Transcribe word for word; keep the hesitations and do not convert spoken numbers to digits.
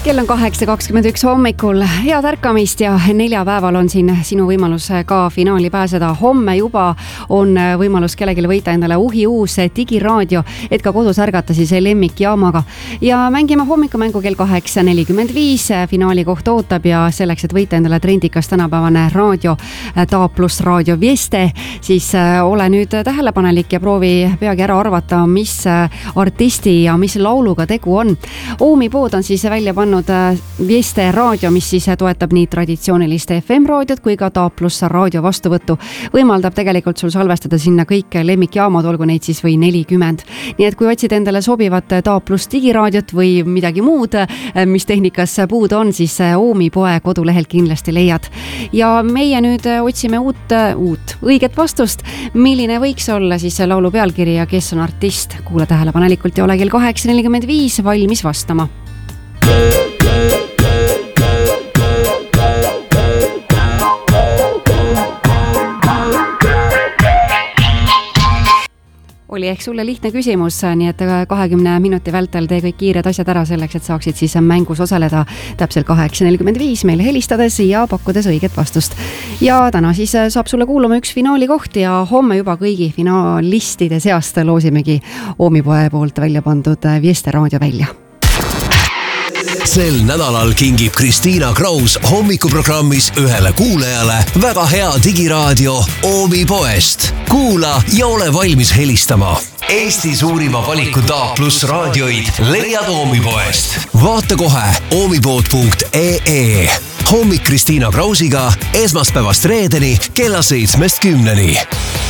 kell on kaheksa kakskümmend üks hommikul. Head ärkamist ja neljapäeval on siin sinu võimalus ka finaali pääseda. Homme juba on võimalus kellelegi võita endale uhi uus digiraadio, et ka kodus ärgata siis lemmikjaamaga. Ja mängime hommikumängu kell kaheksa nelikümmend viis. Finaali koht ootab ja selleks, et võita endale trendikas tänapäevane raadio, Ta plus raadio Vieste, siis ole nüüd tähelepanelik ja proovi peagi ära arvata, mis artisti ja mis lauluga tegu on. Oomi pood on siis välja pannud Vieste raadio, mis siis toetab nii traditsiooniliste F M-raadiot kui ka Ta plus raadio vastuvõttu. Võimaldab tegelikult sul salvestada sinna kõik lemmikjaamad, olgu neid siis või nelikümmend. Nii et kui otsid endale sobivat Ta plus digiraadiot või midagi muud, mis tehnikas puudu on, siis Oomi poe kodulehelt kindlasti leiad. Ja meie nüüd otsime uut, uut õiget vastust, milline võiks olla siis laulu pealkiri ja kes on artist. Kuule tähelepanelikult ja ole kell kaheksa nelikümmend viis valmis vastama. Oli ehk sulle lihtne küsimus, nii et kahekümne minuti vältel tee kõik kiired asjad ära selleks, et saaksid siis mängus osaleda täpselt kaheksa nelikümmend viis meile helistades ja pakkudes õiget vastust. Ja täna siis saab sulle kuulama üks finaali koht ja homme juba kõigi finaalistide seast loosimegi Oomi poe poolt välja pandud Vieste raadio välja. Sel nädalal kingib Kristiina Kraus hommikuprogrammis ühele kuulajale väga hea digiraadio Oomi poest. Kuula ja ole valmis helistama. Eesti suurima valiku Ta plus raadioid leiad Oomi poest. Vaata kohe oomipood punkt ee ee. Hommik Kristiina Krausiga esmaspäevast reedeni kella seitsmest kümneni.